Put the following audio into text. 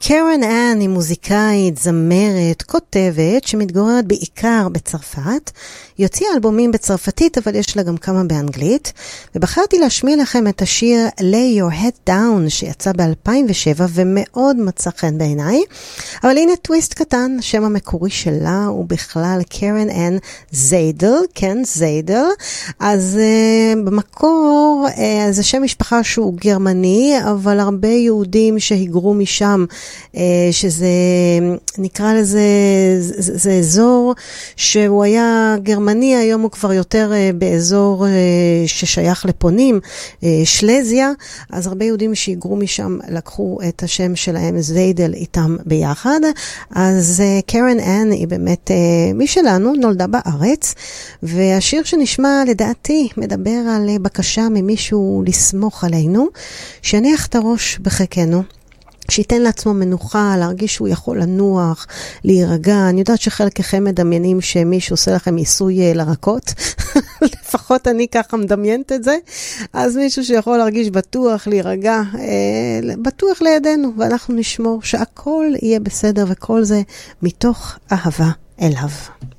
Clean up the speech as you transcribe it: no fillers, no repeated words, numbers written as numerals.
קרן אן היא מוזיקאית, זמרת, כותבת, שמתגוררת בעיקר בצרפת. היא הוציאה אלבומים בצרפתית, אבל יש לה גם כמה באנגלית. ובחרתי להשמיע לכם את השיר Lay Your Head Down, שיצא ב-2007 ומאוד מצא חן בעיניי. אבל הנה טוויסט קטן, השם המקורי שלה הוא בכלל קרן אן זיידל, כן, זיידל. אז במקור זה שם משפחה שהוא גרמני, אבל הרבה יהודים שהיגרו משם, שזה נקרא לזה, זה אזור שהוא היה גרמני, היום הוא כבר יותר באזור ששייך לפונים, שלזיה, אז הרבה יהודים שהיגרו משם לקחו את השם שלהם זיידל איתם ביחד. אז קרן אן היא באמת מי שלנו, נולדה בארץ, והשיר שנשמע לדעתי מדבר על בקשה ממישהו לסמוך עלינו, שיניח את הראש בחיקנו, שייתן לעצמו מנוחה, להרגיש שהוא יכול לנוח, להירגע. אני יודעת שחלקכם מדמיינים שמישהו עושה לכם עיסוי לרקות, לפחות אני ככה מדמיינת את זה, אז מישהו שיכול להרגיש בטוח, להירגע, בטוח לידינו, ואנחנו נשמור שהכל יהיה בסדר, וכל זה מתוך אהבה אליו.